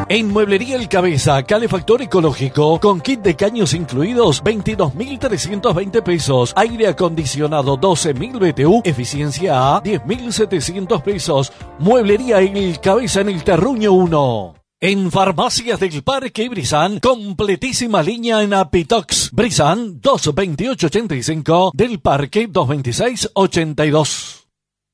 En Mueblería El Cabeza, calefactor ecológico con kit de caños incluidos, 22.320 pesos. Aire acondicionado, 12.000 BTU, eficiencia A, 10.700 pesos. Mueblería El Cabeza en el Terruño 1. En Farmacias del Parque Brizán, completísima línea en Apitox. Brizán, 22885 del Parque 22682.